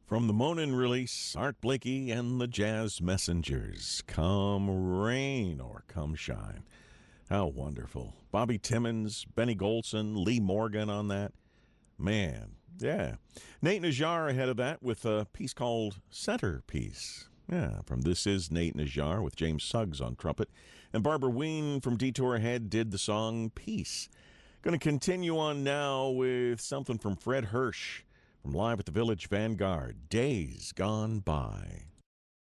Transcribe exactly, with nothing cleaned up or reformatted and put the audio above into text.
From the Monin release, Art Blakey and the Jazz Messengers. Come rain or come shine. How wonderful. Bobby Timmons, Benny Golson, Lee Morgan on that. Man, yeah. Nate Najjar ahead of that with a piece called Centerpiece. Yeah, from This Is Nate Najjar with James Suggs on trumpet. And Barbara Ween from Detour Ahead did the song Peace. Going to continue on now with something from Fred Hirsch from Live at the Village Vanguard, Days Gone By.